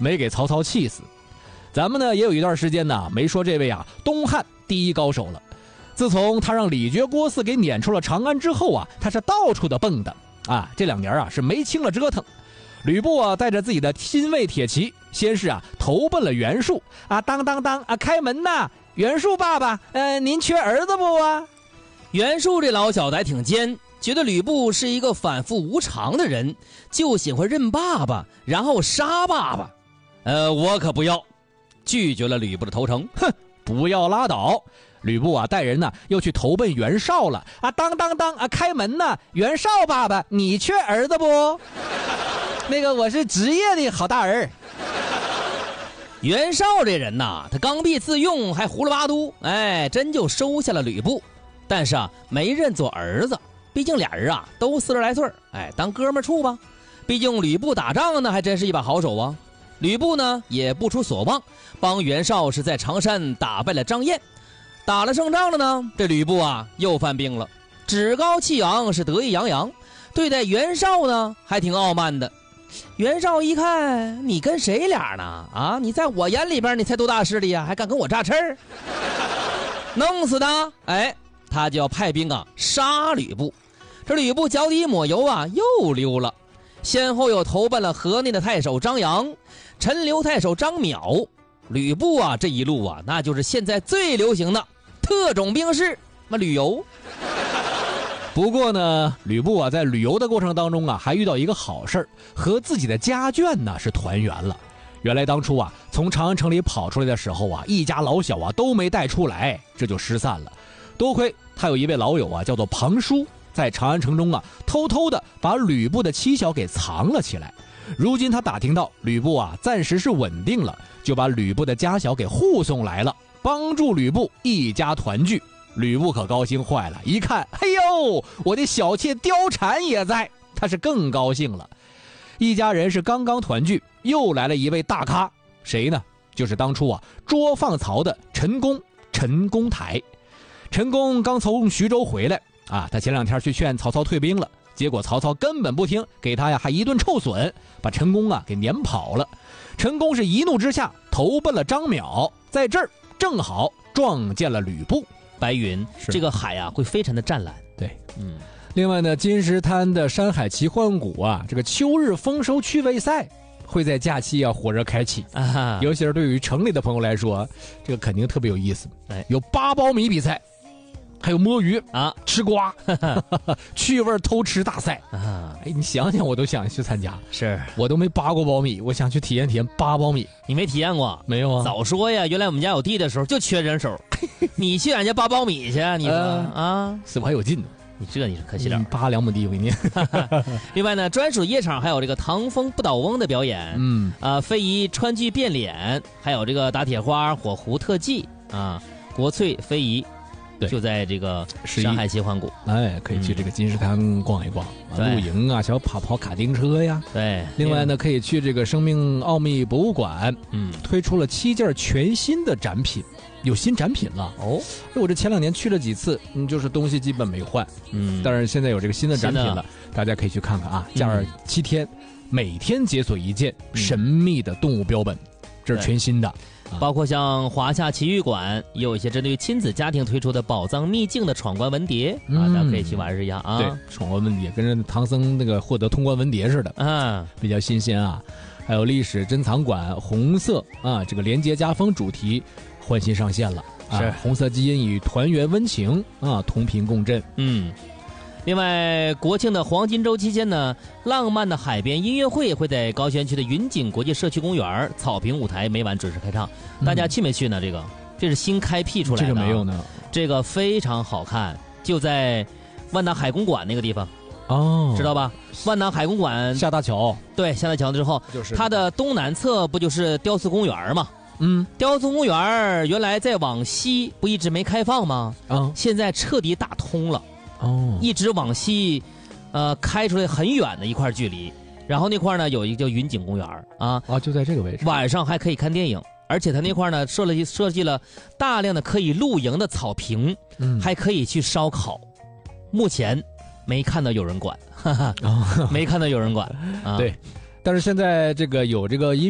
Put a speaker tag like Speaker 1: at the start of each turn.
Speaker 1: 没给曹操气死。咱们呢也有一段时间呢没说这位啊东汉第一高手了。自从他让李傕郭汜给撵出了长安之后啊，他是到处的蹦跶啊，这2年啊是没轻了折腾。吕布啊带着自己的亲卫铁骑，先是啊投奔了袁术啊，当当当啊，开门呐，袁术爸爸，您缺儿子不啊？
Speaker 2: 袁术这老小子还挺尖，觉得吕布是一个反复无常的人，就喜欢认爸爸，然后杀爸爸。我可不要，拒绝了吕布的投诚。
Speaker 1: 哼，不要拉倒！吕布啊带人呢又去投奔袁绍了啊，当当当啊，开门呐，袁绍爸爸，你缺儿子不？那个我是职业的好大儿。
Speaker 2: 袁绍这人呐，他刚愎自用，还胡了八都，真就收下了吕布。但是啊，没认作儿子，毕竟俩人啊都40来岁，当哥们处吧。毕竟吕布打仗呢，还真是一把好手啊。吕布呢也不出所望，帮袁绍是在常山打败了张燕。打了胜仗了呢，这吕布啊又犯病了，趾高气扬，是得意洋洋，对待袁绍呢还挺傲慢的。袁绍一看，你跟谁俩呢？啊，你在我眼里边你才多大势力啊，还敢跟我炸翅儿？弄死他！他就要派兵啊杀吕布。这吕布脚底一抹油啊，又溜了，先后又投奔了河内的太守张扬、陈留太守张邈。吕布啊这一路啊，那就是现在最流行的特种兵式旅游。
Speaker 1: 不过呢，吕布啊在旅游的过程当中啊，还遇到一个好事儿，和自己的家眷呢是团圆了。原来当初啊从长安城里跑出来的时候啊，一家老小啊都没带出来，这就失散了。多亏他有一位老友啊叫做庞叔，在长安城中啊偷偷的把吕布的妻小给藏了起来。如今他打听到吕布啊暂时是稳定了，就把吕布的家小给护送来了，帮助吕布一家团聚。吕布可高兴坏了，一看，哎呦，我的小妾貂蝉也在，他是更高兴了。一家人是刚刚团聚，又来了一位大咖，谁呢？就是当初啊捉放曹的陈公台。陈公刚从徐州回来啊，他前2天去劝曹操退兵了，结果曹操根本不听，给他呀还一顿臭损，把陈宫啊给撵跑了。陈宫是一怒之下投奔了张邈，在这儿正好撞见了吕布。
Speaker 2: 白云，这个海啊会非常的湛蓝。
Speaker 1: 对，另外呢，金石滩的山海奇幻谷啊，这个秋日丰收趣味赛会在假期啊火热开启啊，尤其是对于城里的朋友来说，这个肯定特别有意思。有8苞米比赛，还有摸鱼啊、吃瓜、趣味偷吃大赛啊！你想想，我都想去参加。是我都没扒过苞米，我想去体验体验扒苞米。
Speaker 2: 你没体验过？
Speaker 1: 没有啊。
Speaker 2: 早说呀！原来我们家有地的时候就缺人手，你去俺家扒苞米去，你说啊？
Speaker 1: 是我还有劲呢。
Speaker 2: 你这你是可惜了，
Speaker 1: 扒2亩地我给你。
Speaker 2: 另外呢，专属夜场还有这个唐风不倒翁的表演，非遗川剧变脸，还有这个打铁花、火狐特技啊，国粹非遗。就在这个山海奇幻谷，
Speaker 1: 可以去这个金石滩逛一逛，露营啊，小跑卡丁车呀。
Speaker 2: 对，
Speaker 1: 另外呢，可以去这个生命奥秘博物馆，推出了7件全新的展品，有新展品了哦。我这前2年去了几次，就是东西基本没换，但是现在有这个新的展品了，大家可以去看看啊。假日7天，每天解锁一件神秘的动物标本，这是全新的。
Speaker 2: 包括像华夏奇遇馆也有一些针对亲子家庭推出的宝藏秘境的闯关文牒啊，大家可以去玩一下啊。
Speaker 1: 对，闯关文牒跟着唐僧那个获得通关文牒似的，比较新鲜啊。还有历史珍藏馆红色啊，这个廉洁家风主题换新上线了，是红色基因与团圆温情啊同频共振。
Speaker 2: 另外，国庆的黄金周期间呢，浪漫的海边音乐会会在高新区的云景国际社区公园草坪舞台每晚准时开唱。大家去没去呢？这是新开辟出来的，
Speaker 1: 这个没有呢。
Speaker 2: 这个非常好看，就在万达海公馆那个地方。知道吧？万达海公馆
Speaker 1: 下大桥，
Speaker 2: 对，下大桥之后，就是它的东南侧不就是雕塑公园吗？雕塑公园原来再往西不一直没开放吗？现在彻底打通了。一直往西，开出来很远的一块距离，然后那块呢有一个叫云景公园
Speaker 1: 就在这个位置，
Speaker 2: 晚上还可以看电影，而且它那块呢设计了大量的可以露营的草坪，还可以去烧烤。目前没看到有人管，没看到有人管。
Speaker 1: 对，但是现在这个有这个音